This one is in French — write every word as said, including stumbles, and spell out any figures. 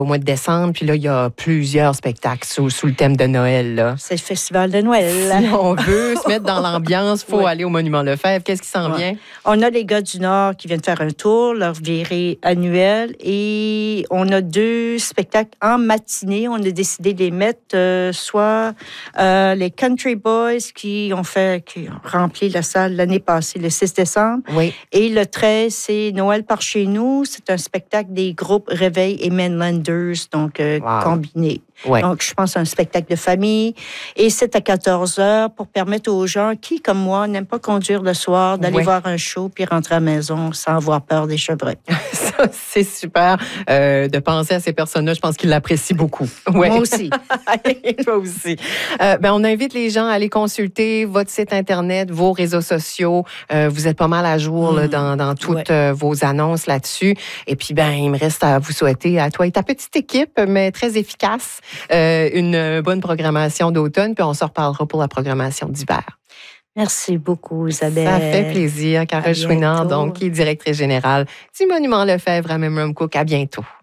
au mois de décembre, puis là, il y a plusieurs spectacles sous, sous le thème de Noël, là. C'est le festival de Noël. Si on veut se mettre dans l'ambiance, il faut oui. aller au Monument Lefebvre. Qu'est-ce qui s'en ouais. vient? On a les gars du Nord qui viennent faire un tour, leur virée annuelle, et on a deux spectacles en matinée. On a décidé de les mettre, euh, soit euh, les Country Boys qui ont fait, qui ont rempli la salle l'année passée, le six décembre. Oui. Et le treize, c'est Noël par chez nous. C'est un spectacle des groupes Réveil et Mainlanders, donc euh, wow. combinés. Ouais. Donc, je pense à un spectacle de famille. Et c'est à quatorze heures pour permettre aux gens qui, comme moi, n'aiment pas conduire le soir, d'aller ouais. voir un show puis rentrer à la maison sans avoir peur des chevreuils. Ça, c'est super euh, de penser à ces personnes-là. Je pense qu'ils l'apprécient beaucoup. Ouais. Moi aussi. Toi aussi. Euh, ben, on invite les gens à aller consulter votre site Internet, vos réseaux sociaux. Euh, vous êtes pas mal à jour mmh. là, dans, dans toutes ouais. euh, vos annonces là-dessus. Et puis, ben, il me reste à vous souhaiter, à toi et ta petite équipe, mais très efficace, euh, une bonne programmation d'automne. Puis on se reparlera pour la programmation d'hiver. Merci beaucoup, Isabelle. Ça fait plaisir. Carole Chouinard, donc, qui est directrice générale du Monument Lefebvre à Memramcook. À bientôt.